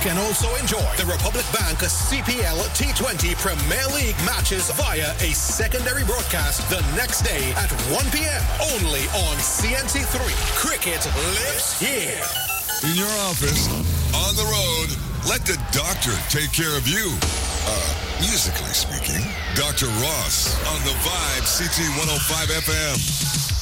can also enjoy the Republic Bank CPL T20 Premier League matches via a secondary broadcast the next day at 1 p.m. only on CNC3. Cricket lives here. In your office, on the road, let the doctor take care of you. Musically speaking, Dr. Ross on the Vibe CT 105 FM.